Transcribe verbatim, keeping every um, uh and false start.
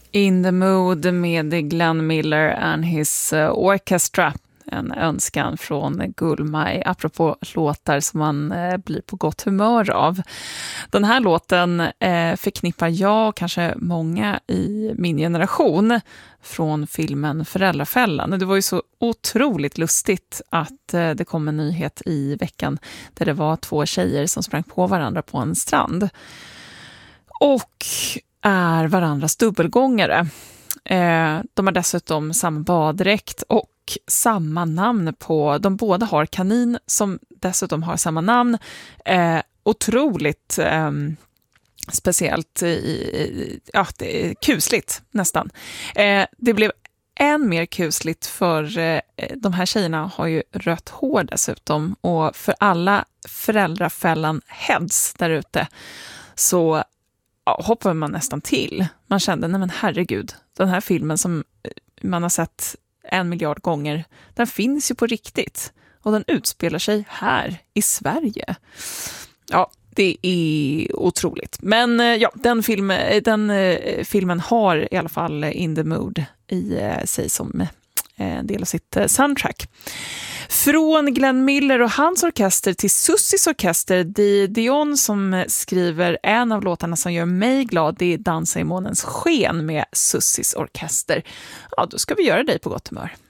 In the Mood med Glenn Miller and his orchestra. En önskan från Gullmaj, apropå låtar som man eh, blir på gott humör av. Den här låten eh, förknippar jag och kanske många i min generation från filmen Föräldrafällan. Det var ju så otroligt lustigt att eh, det kom en nyhet i veckan där det var två tjejer som sprang på varandra på en strand. Och är varandras dubbelgångare. Eh, de har dessutom samma baddräkt och samma namn på, de båda har kanin som dessutom har samma namn. Eh, otroligt eh, speciellt, i, ja, det är kusligt nästan. Eh, det blev än mer kusligt för eh, de här tjejerna har ju rött hår dessutom, och för alla Föräldrafällan heads där ute så ja, hoppar man nästan till. Man kände, nej men herregud, den här filmen som man har sett en miljard gånger, den finns ju på riktigt. Och den utspelar sig här i Sverige. Ja, det är otroligt. Men ja, den, film, den filmen har i alla fall In the Mood i sig som en del av sitt soundtrack. Från Glenn Miller och hans orkester till Sussis orkester, Di Dion som skriver en av låtarna som gör mig glad, det är Dansa i månens sken med Sussis orkester. Ja, då ska vi göra dig på gott humör.